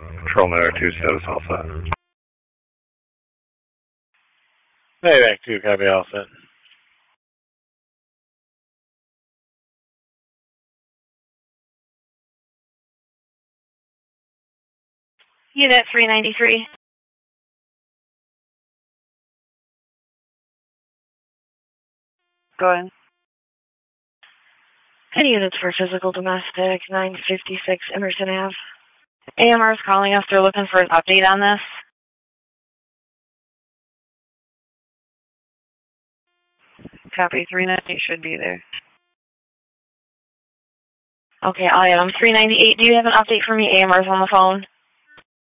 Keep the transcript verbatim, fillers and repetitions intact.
Control Matter two, status all set. Maybank two, copy all set. Unit three ninety-three. Go ahead. Any units for physical domestic, nine fifty-six Emerson Avenue. A M R is calling us. They're looking for an update on this. Copy, three ninety-eight should be there. Okay, I am three ninety-eight. Do you have an update for me? A M R's on the phone.